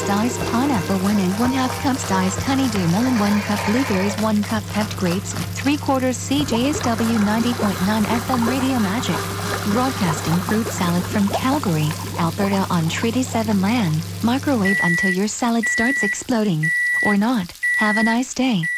diced pineapple 1 and 1/2 cups diced honeydew melon 1 cup blueberries 1 cup pepped grapes 3/4 CJSW 90.9 FM Radio Magic. Broadcasting fruit salad from Calgary, Alberta on Treaty 7 land. Microwave until your salad starts exploding. Or not. Have a nice day.